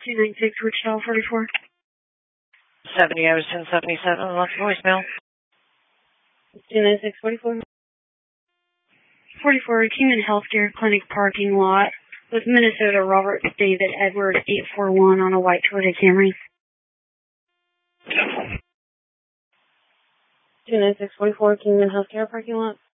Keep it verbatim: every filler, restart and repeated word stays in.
two nine six, Wichita, forty-four. seventy, I was ten seventy-seven, left voicemail. two nine six, forty-four. forty-four, Kingman Healthcare Clinic parking lot with Minnesota Robert David Edward eight four one on a white Toyota Camry. two nine six, forty-four, Kingman Healthcare parking lot.